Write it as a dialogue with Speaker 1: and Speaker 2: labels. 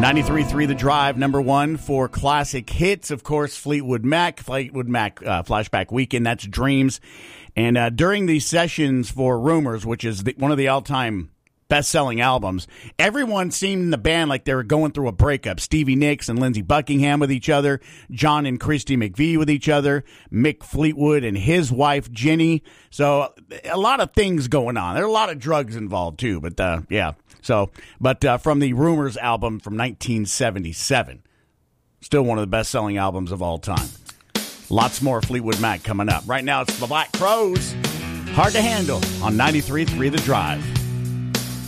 Speaker 1: 93.3 The Drive, number one for classic hits. Of course, Fleetwood Mac Flashback Weekend. That's Dreams. And during these sessions for Rumors, which is one of the all-time best-selling albums, everyone seemed in the band like they were going through a breakup. Stevie Nicks and Lindsey Buckingham with each other, John and Christy McVie with each other, Mick Fleetwood and his wife, Jenny. So a lot of things going on. There are a lot of drugs involved, too. But, yeah. But from the Rumors album from 1977, still one of the best-selling albums of all time. Lots more Fleetwood Mac coming up. Right now, it's the Black Crowes. Hard to Handle on 93.3 The Drive.